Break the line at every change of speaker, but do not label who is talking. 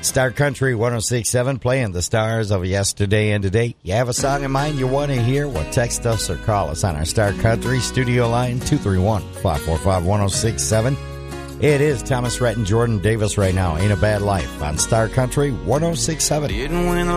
Star Country 106.7, playing the stars of yesterday and today. You have a song in mind you want to hear? Well, text us or call us on our Star Country studio line, 231-545-1067. It is Thomas Rhett and Jordan Davis right now. Ain't a Bad Life on Star Country 106.7.
Didn't win